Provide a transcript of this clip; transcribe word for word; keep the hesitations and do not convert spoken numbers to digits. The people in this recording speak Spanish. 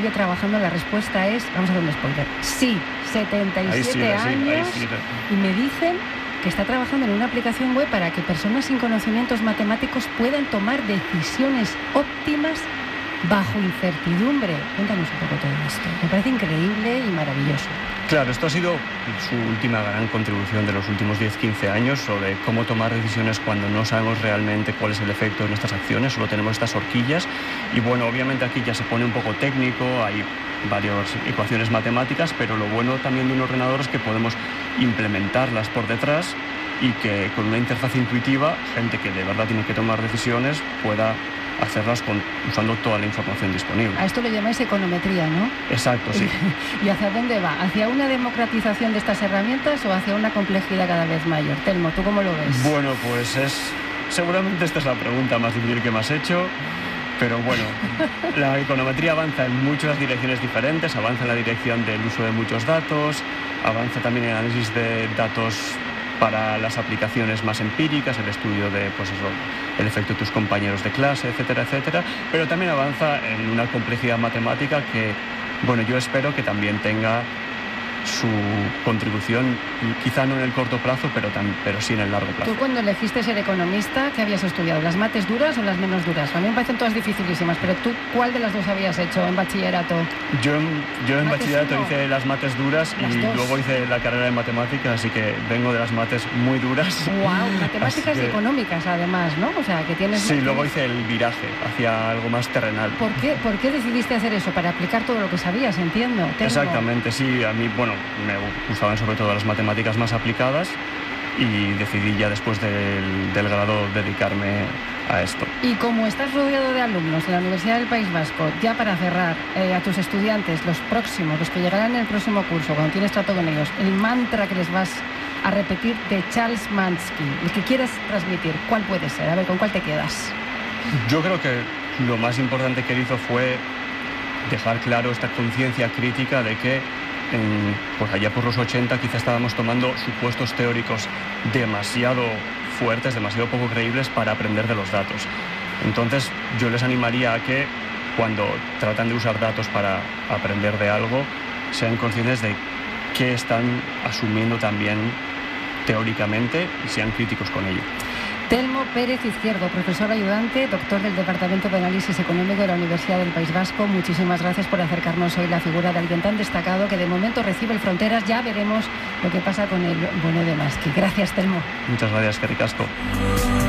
sigue trabajando? La respuesta es, vamos a hacer un spoiler, sí, setenta y siete años, y me dicen que está trabajando en una aplicación web para que personas sin conocimientos matemáticos puedan tomar decisiones óptimas bajo incertidumbre. Cuéntanos un poco todo esto. Me parece increíble y maravilloso. Claro, esto ha sido su última gran contribución de los últimos diez a quince años sobre cómo tomar decisiones cuando no sabemos realmente cuál es el efecto de nuestras acciones, solo tenemos estas horquillas. Y bueno, obviamente aquí ya se pone un poco técnico, hay varias ecuaciones matemáticas, pero lo bueno también de un ordenador es que podemos implementarlas por detrás y que con una interfaz intuitiva, gente que de verdad tiene que tomar decisiones pueda hacerlas con, usando toda la información disponible. A esto le llamáis econometría, ¿no? Exacto, sí. ¿Y hacia dónde va? ¿Hacia una democratización de estas herramientas o hacia una complejidad cada vez mayor? Telmo, ¿tú cómo lo ves? Bueno, pues es seguramente esta es la pregunta más difícil que me has hecho, pero bueno, la econometría avanza en muchas direcciones diferentes, avanza en la dirección del uso de muchos datos, avanza también en el análisis de datos para las aplicaciones más empíricas, el estudio de, pues eso, el efecto de tus compañeros de clase, etcétera, etcétera, pero también avanza en una complejidad matemática que, bueno, yo espero que también tenga su contribución, quizá no en el corto plazo, pero, tan, pero sí en el largo plazo. Tú cuando elegiste ser economista, ¿qué habías estudiado? ¿Las mates duras o las menos duras? A mí me parecen todas dificilísimas, pero tú, ¿cuál de las dos habías hecho en bachillerato? Yo, yo en ¿Mates bachillerato uno? hice las mates duras Las y dos. luego hice la carrera de matemáticas, así que vengo de las mates muy duras. Wow, matemáticas que, económicas además, ¿no? O sea, que tienes... Sí, luego hice el viraje hacia algo más terrenal. ¿Por qué, ¿Por qué decidiste hacer eso? Para aplicar todo lo que sabías, entiendo. Telmo. Exactamente, sí. A mí, bueno, me gustaban sobre todo las matemáticas más aplicadas y decidí ya después del, del grado dedicarme a esto. Y como estás rodeado de alumnos en la Universidad del País Vasco, ya para cerrar, eh, a tus estudiantes, los próximos, los que llegarán en el próximo curso, cuando tienes trato con ellos, el mantra que les vas a repetir de Charles Mansky, el que quieras transmitir, ¿cuál puede ser? A ver, ¿con cuál te quedas? Yo creo que lo más importante que él hizo fue dejar claro esta conciencia crítica de que En, pues allá por los ochenta quizá estábamos tomando supuestos teóricos demasiado fuertes, demasiado poco creíbles para aprender de los datos. Entonces yo les animaría a que cuando tratan de usar datos para aprender de algo, sean conscientes de qué están asumiendo también teóricamente y sean críticos con ello. Telmo Pérez Izquierdo, profesor ayudante, doctor del Departamento de Análisis Económico de la Universidad del País Vasco. Muchísimas gracias por acercarnos hoy la figura de alguien tan destacado que de momento recibe el Fronteras. Ya veremos lo que pasa con el bono de Mansky. Gracias, Telmo. Muchas gracias, que ricasco.